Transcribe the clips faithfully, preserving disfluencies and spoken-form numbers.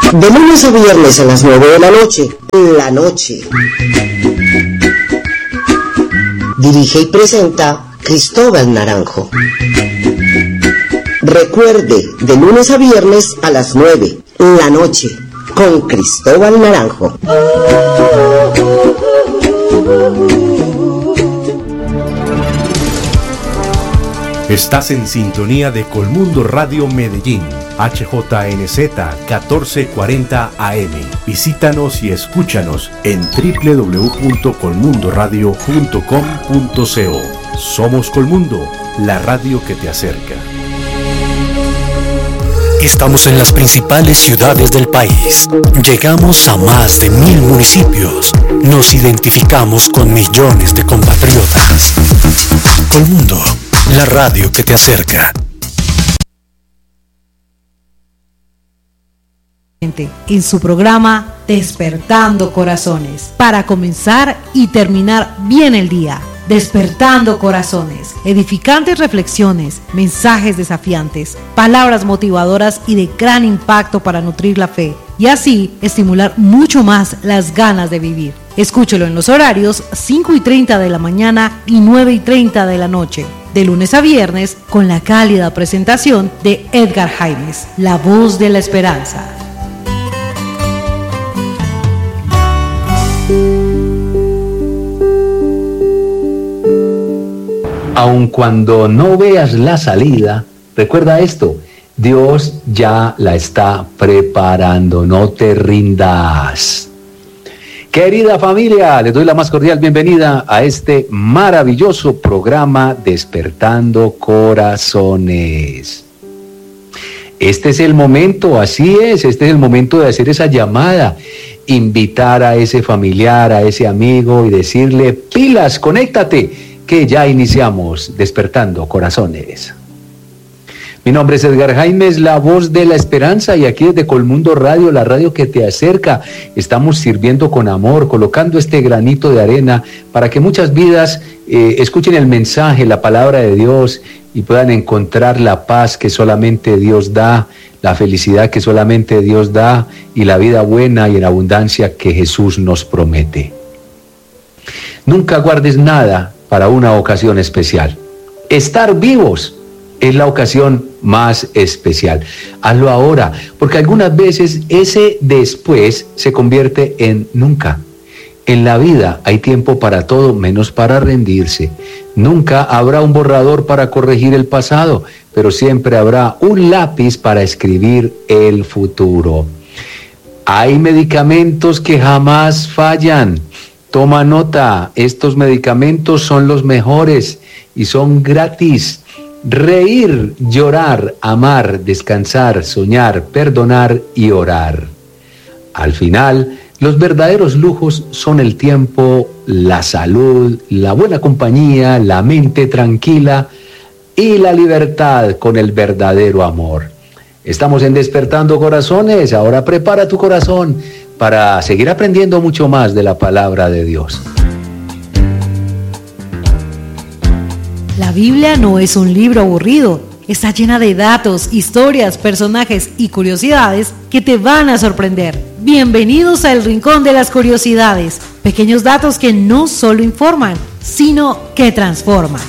De lunes a viernes a las nueve de la noche, La Noche. Dirige y presenta Cristóbal Naranjo. Recuerde, de lunes a viernes a las nueve, La Noche, con Cristóbal Naranjo. Estás en sintonía de Colmundo Radio Medellín, H J N Z catorce cuarenta A M. Visítanos y escúchanos en doble u doble u doble u punto colmundo radio punto com punto co. Somos Colmundo, la radio que te acerca. Estamos en las principales ciudades del país. Llegamos a más de mil municipios. Nos identificamos con millones de compatriotas. Colmundo, la radio que te acerca. En su programa Despertando Corazones, para comenzar y terminar bien el día. Despertando Corazones, edificantes reflexiones, mensajes desafiantes, palabras motivadoras y de gran impacto para nutrir la fe y así estimular mucho más las ganas de vivir. Escúchelo en los horarios cinco y treinta de la mañana y nueve y treinta de la noche, de lunes a viernes, con la cálida presentación de Edgar Jaimes, la voz de la esperanza. Aun cuando no veas la salida, recuerda esto, Dios ya la está preparando, no te rindas. Querida familia, les doy la más cordial bienvenida a este maravilloso programa Despertando Corazones. Este es el momento, así es, este es el momento de hacer esa llamada, invitar a ese familiar, a ese amigo y decirle, pilas, conéctate, que ya iniciamos Despertando Corazones. Mi nombre es Edgar Jaimes, la voz de la esperanza, y aquí desde Colmundo Radio, la radio que te acerca, estamos sirviendo con amor, colocando este granito de arena para que muchas vidas eh, escuchen el mensaje, la palabra de Dios y puedan encontrar la paz que solamente Dios da, la felicidad que solamente Dios da y la vida buena y en abundancia que Jesús nos promete. Nunca guardes nada para una ocasión especial. Estar vivos es la ocasión más especial. Hazlo ahora, porque algunas veces ese después se convierte en nunca. En la vida hay tiempo para todo menos para rendirse. Nunca habrá un borrador para corregir el pasado, pero siempre habrá un lápiz para escribir el futuro. Hay medicamentos que jamás fallan. Toma nota, estos medicamentos son los mejores y son gratis. Reír, llorar, amar, descansar, soñar, perdonar y orar. Al final, los verdaderos lujos son el tiempo, la salud, la buena compañía, la mente tranquila y la libertad con el verdadero amor. Estamos en Despertando Corazones, ahora prepara tu corazón para seguir aprendiendo mucho más de la palabra de Dios. La Biblia no es un libro aburrido, está llena de datos, historias, personajes y curiosidades que te van a sorprender. Bienvenidos al Rincón de las Curiosidades, pequeños datos que no solo informan, sino que transforman.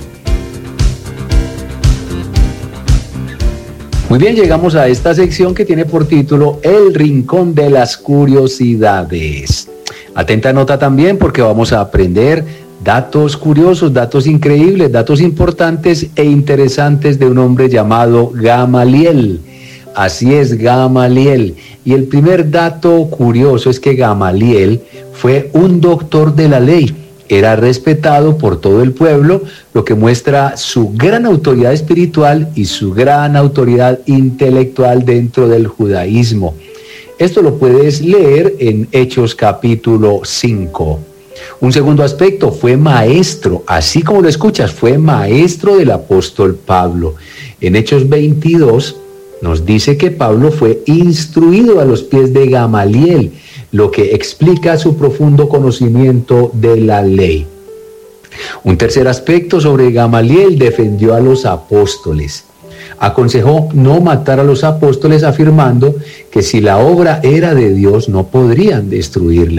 Muy bien, llegamos a esta sección que tiene por título El Rincón de las Curiosidades. Atenta nota también porque vamos a aprender datos curiosos, datos increíbles, datos importantes e interesantes de un hombre llamado Gamaliel. Así es, Gamaliel. Y el primer dato curioso es que Gamaliel fue un doctor de la ley. Era respetado por todo el pueblo, lo que muestra su gran autoridad espiritual y su gran autoridad intelectual dentro del judaísmo. Esto lo puedes leer en Hechos capítulo cinco. Un segundo aspecto, fue maestro, así como lo escuchas, fue maestro del apóstol Pablo. En Hechos veintidós nos dice que Pablo fue instruido a los pies de Gamaliel, lo que explica su profundo conocimiento de la ley. Un tercer aspecto sobre Gamaliel, defendió a los apóstoles. aconsejó no matar a los apóstoles, afirmando que si la obra era de Dios no podrían destruirla.